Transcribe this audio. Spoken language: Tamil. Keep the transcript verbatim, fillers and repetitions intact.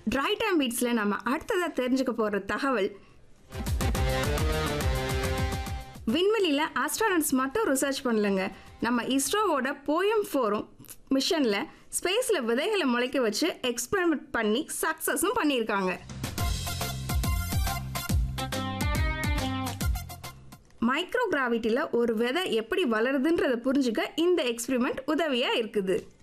ட்ரை டைம் பீட்ஸில் நம்ம அடுத்ததாக தெரிஞ்சுக்க போகிற தகவல், விண்வெளியில் ஆஸ்ட்ரானட்ஸ் மட்டும் ரிசர்ச் பண்ணலங்க. நம்ம இஸ்ரோவோட போயம் ஃபோரும் மிஷனில் ஸ்பேஸில் விதைகளை முளைக்க வச்சு எக்ஸ்பெரிமெண்ட் பண்ணி சக்ஸஸும் பண்ணியிருக்காங்க. மைக்ரோ கிராவிட்டியில் ஒரு விதை எப்படி வளருதுன்றதை புரிஞ்சுக்க இந்த எக்ஸ்பெரிமெண்ட் உதவியாக இருக்குது.